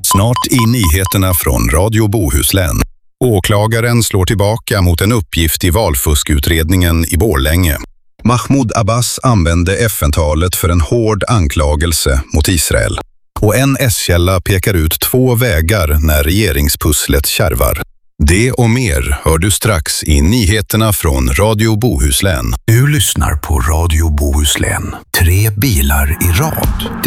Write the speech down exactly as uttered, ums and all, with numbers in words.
Snart i nyheterna från Radio Bohuslän. Åklagaren slår tillbaka mot en uppgift i valfuskutredningen i Borlänge. Mahmoud Abbas använde F N-talet för en hård anklagelse mot Israel. Och en S-källa pekar ut två vägar när regeringspusslet kärvar. Det och mer hör du strax i nyheterna från Radio Bohuslän. Du lyssnar på Radio Bohuslän. Tre bilar i rad.